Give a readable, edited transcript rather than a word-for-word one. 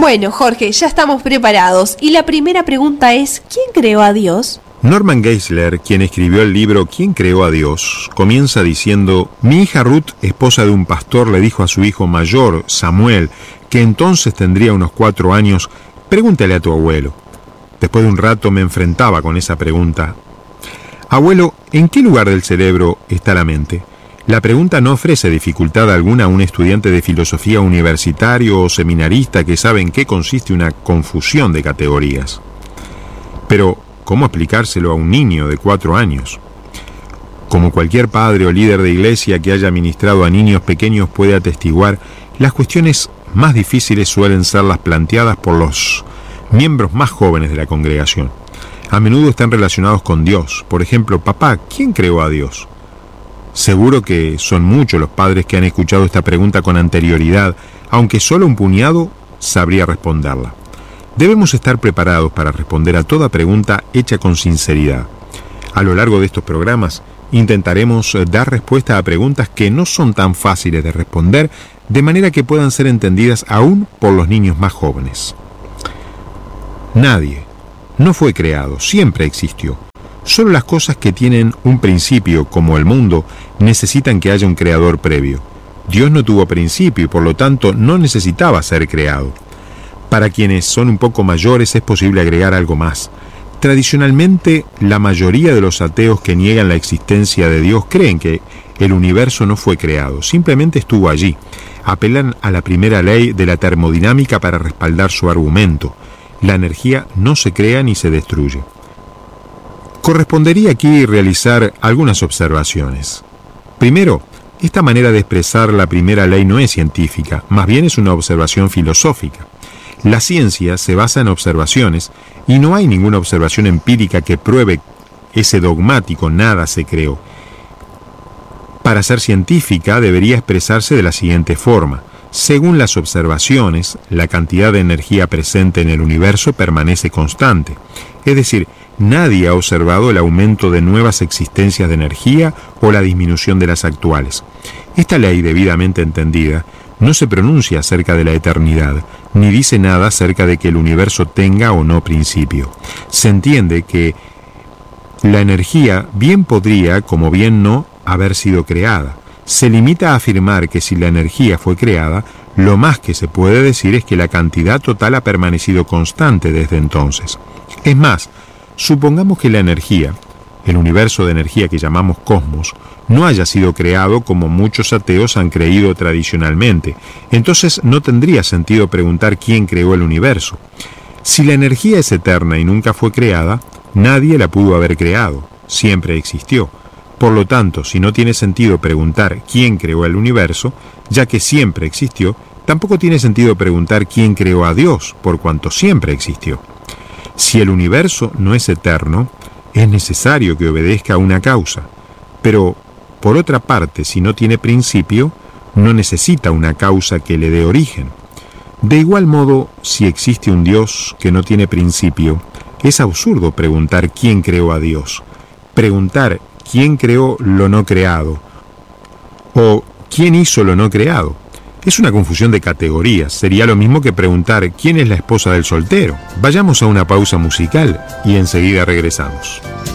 Bueno, Jorge, ya estamos preparados. Y la primera pregunta es, ¿quién creó a Dios? Norman Geisler, quien escribió el libro ¿Quién creó a Dios?, comienza diciendo: mi hija Ruth, esposa de un pastor, le dijo a su hijo mayor, Samuel, que entonces tendría unos 4 años, pregúntale a tu abuelo. Después de un rato me enfrentaba con esa pregunta. Abuelo, ¿en qué lugar del cerebro está la mente? La pregunta no ofrece dificultad alguna a un estudiante de filosofía universitario o seminarista que sabe en qué consiste una confusión de categorías. Pero, ¿cómo explicárselo a un niño de 4 años? Como cualquier padre o líder de iglesia que haya ministrado a niños pequeños puede atestiguar, las cuestiones más difíciles suelen ser las planteadas por los miembros más jóvenes de la congregación. A menudo están relacionados con Dios. Por ejemplo, papá, ¿quién creó a Dios? Seguro que son muchos los padres que han escuchado esta pregunta con anterioridad, aunque solo un puñado sabría responderla. Debemos estar preparados para responder a toda pregunta hecha con sinceridad. A lo largo de estos programas intentaremos dar respuesta a preguntas que no son tan fáciles de responder, de manera que puedan ser entendidas aún por los niños más jóvenes. Nadie no fue creado, siempre existió. Solo las cosas que tienen un principio, como el mundo, necesitan que haya un creador previo. Dios no tuvo principio y por lo tanto no necesitaba ser creado. Para quienes son un poco mayores es posible agregar algo más. Tradicionalmente, la mayoría de los ateos que niegan la existencia de Dios creen que el universo no fue creado, simplemente estuvo allí. Apelan a la primera ley de la termodinámica para respaldar su argumento. La energía no se crea ni se destruye. Correspondería aquí realizar algunas observaciones. Primero, esta manera de expresar la primera ley no es científica, más bien es una observación filosófica. La ciencia se basa en observaciones y no hay ninguna observación empírica que pruebe ese dogmático nada se creó. Para ser científica debería expresarse de la siguiente forma: según las observaciones, la cantidad de energía presente en el universo permanece constante. Es decir, nadie ha observado el aumento de nuevas existencias de energía o la disminución de las actuales. Esta ley, debidamente entendida, no se pronuncia acerca de la eternidad, ni dice nada acerca de que el universo tenga o no principio. Se entiende que la energía bien podría, como bien no, haber sido creada. Se limita a afirmar que si la energía fue creada, lo más que se puede decir es que la cantidad total ha permanecido constante desde entonces. Es más, supongamos que la energía, el universo de energía que llamamos cosmos, no haya sido creado como muchos ateos han creído tradicionalmente. Entonces no tendría sentido preguntar quién creó el universo. Si la energía es eterna y nunca fue creada, nadie la pudo haber creado, siempre existió. Por lo tanto, si no tiene sentido preguntar quién creó el universo, ya que siempre existió, tampoco tiene sentido preguntar quién creó a Dios, por cuanto siempre existió. Si el universo no es eterno, es necesario que obedezca a una causa. Pero, por otra parte, si no tiene principio, no necesita una causa que le dé origen. De igual modo, si existe un Dios que no tiene principio, es absurdo preguntar quién creó a Dios. Preguntar quién creó lo no creado o quién hizo lo no creado es una confusión de categorías. Sería lo mismo que preguntar quién es la esposa del soltero. Vayamos a una pausa musical y enseguida regresamos.